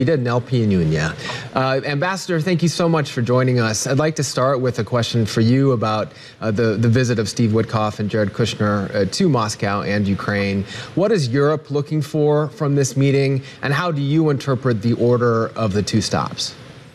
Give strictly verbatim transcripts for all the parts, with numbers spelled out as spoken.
in Elpiniuna. Uh, Ambassador, thank you so much for joining us. I'd like to start with a question for you about uh, the, the visit of Steve Witkoff and Jared Kushner uh, to Moscow and Ukraine. What is Europe looking for from this meeting, and how do you interpret the order of the two stops?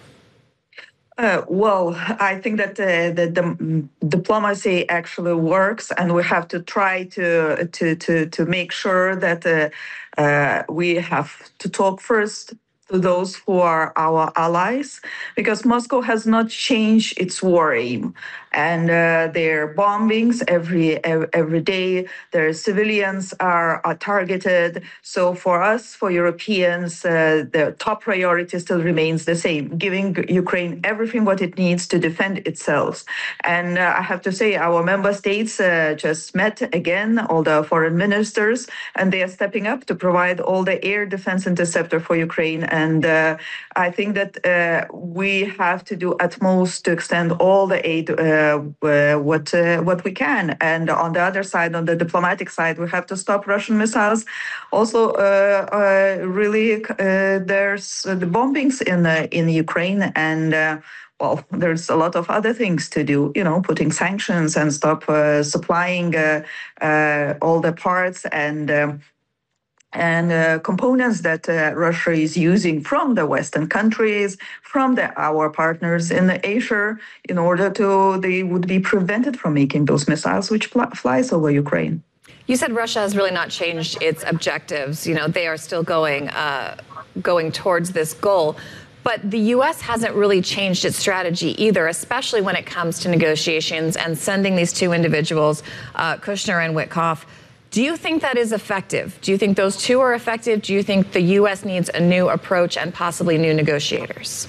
Uh, well, I think that uh, the, the diplomacy actually works, and we have to try to to to, to make sure that uh, uh, we have to talk first to those who are our allies, because Moscow has not changed its war aim, and uh, their bombings every every day, their civilians are, are targeted. So for us, for Europeans, uh, the top priority still remains the same: giving Ukraine everything what it needs to defend itself. And uh, I have to say, our member states uh, just met again, all the foreign ministers, and they are stepping up to provide all the air defense interceptor for Ukraine. And uh, I think that uh, we have to do utmost to extend all the aid, uh, uh, what uh, what we can. And on the other side, on the diplomatic side, we have to stop Russian missiles. Also, uh, uh, really, uh, there's the bombings in uh, in Ukraine, and uh, well, there's a lot of other things to do. You know, putting sanctions and stop uh, supplying uh, uh, all the parts and. Um, and uh, components that uh, Russia is using from the Western countries, from the, our partners in Asia, in order to, they would be prevented from making those missiles which fl- flies over Ukraine. You said Russia has really not changed its objectives. You know, they are still going, uh, going towards this goal. But the U S hasn't really changed its strategy either, especially when it comes to negotiations and sending these two individuals, uh, Kushner and Witkoff. Do you think that is effective? Do you think those two are effective? Do you think the U S needs a new approach and possibly new negotiators?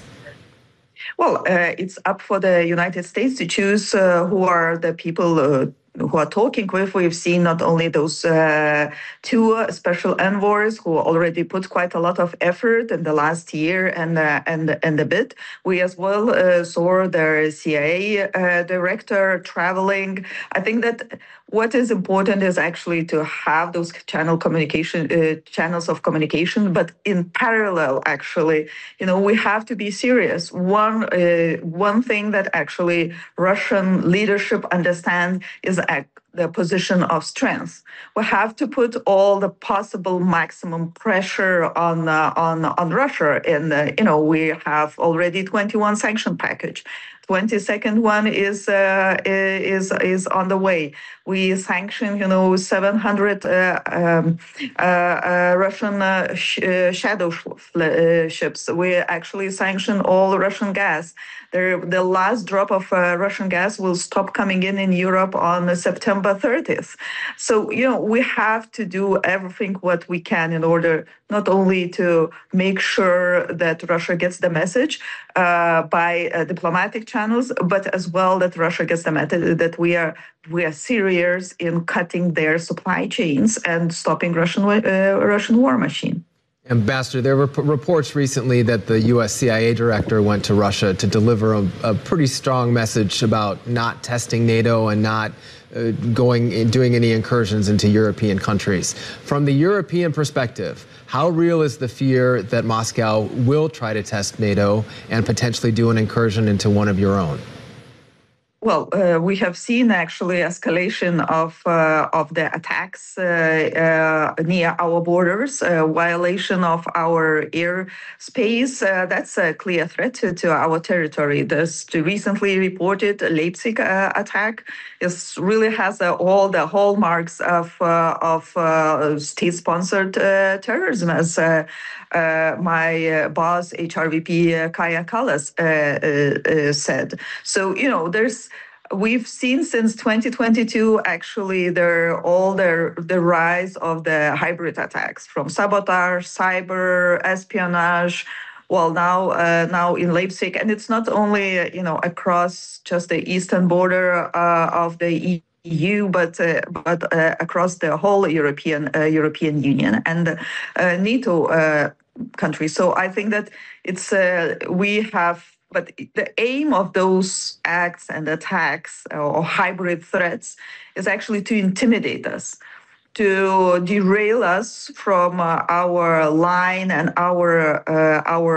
Well, uh, it's up for the United States to choose uh, who are the people uh, who are talking with. We've seen not only those uh, two uh, special envoys who already put quite a lot of effort in the last year and uh, and and a bit. We as well uh, saw the C I A uh, director traveling. I think that what is important is actually to have those channel communication uh, channels of communication, but in parallel, actually, you know, we have to be serious. One uh, one thing that actually Russian leadership understands is the position of strength. We have to put all the possible maximum pressure on uh, on on Russia. And uh, you know, we have already twenty-one sanction package. twenty-second one is uh, is is on the way. We sanction, you know, seven hundred uh, um, uh, uh, Russian uh, sh- uh, shadow sh- uh, ships. We actually sanction all Russian gas. The, the last drop of uh, Russian gas will stop coming in in Europe on uh, September thirtieth. So, you know, we have to do everything what we can in order not only to make sure that Russia gets the message uh, by uh, diplomatic channels, but as well that Russia gets the message that we are we are serious in cutting their supply chains and stopping Russian uh, Russian war machine. Ambassador, there were p- reports recently that the U S C I A director went to Russia to deliver a, a pretty strong message about not testing NATO and not uh, going and doing any incursions into European countries. From the European perspective, how real is the fear that Moscow will try to test NATO and potentially do an incursion into one of your own? Well, uh, we have seen actually escalation of uh, of the attacks uh, uh, near our borders, uh, violation of our airspace. Uh, that's a clear threat to, to our territory. This recently reported Leipzig uh, attack is really has uh, all the hallmarks of uh, of uh, state-sponsored uh, terrorism, as uh, uh, my uh, boss, H R V P uh, Kaja Kallas, uh, uh, uh, said. So, you know, there's we've seen since twenty twenty-two, actually, there all the the rise of the hybrid attacks, from sabotage, cyber, espionage. Well, now uh, now in Leipzig, and it's not only uh, you know across just the eastern border uh, of the E U, but uh, but uh, across the whole European uh, European Union and uh, NATO uh, countries. So I think that it's uh, we have. But the aim of those acts and attacks or hybrid threats is actually to intimidate us, to derail us from uh, our line and our uh, our